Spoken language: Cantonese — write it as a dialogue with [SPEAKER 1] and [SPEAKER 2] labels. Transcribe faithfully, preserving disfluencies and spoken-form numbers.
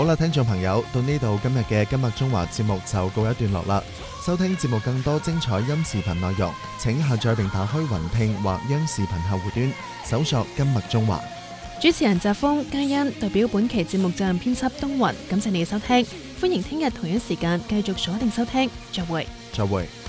[SPEAKER 1] 好啦，聽眾朋友，到呢度今日嘅今日中華節目就告一段落啦。收聽節目更多精彩音視頻內容，請下載並打開雲聽或央視頻客戶端，搜索今日中華。
[SPEAKER 2] 主持人澤峰、嘉欣代表本期節目責任編輯東雲，感謝你嘅收聽，歡迎聽日同一時間繼續鎖定收聽，再會。
[SPEAKER 1] 再會。